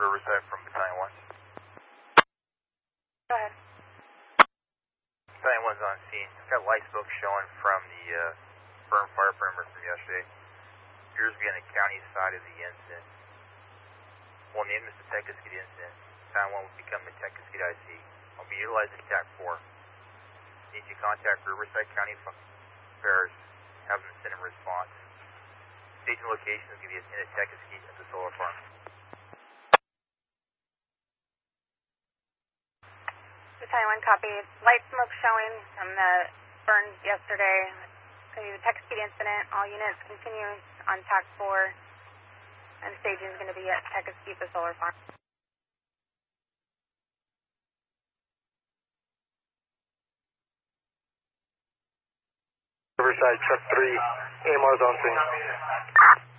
Riverside from Battalion 1. Go ahead. Battalion 1's on scene. I've got light smoke showing from the burn fire perimeter from yesterday. Appears to be on the county side of the incident. We'll name this the Teckeskeet incident. Battalion 1 will become the Teckeskeet IC. I'll be utilizing TAC 4. Need to contact Riverside County Affairs, have an incident response. Station location is going to be in the Teckeskeet at the solar farm. Battalion 1 copy. Light smoke showing from the burn yesterday. It's going to be the Teckeskeet incident. All units continue on TAC 4. And staging is going to be at Teckeskeet, the solar farm. Riverside, Chuck 3, AMR's on scene.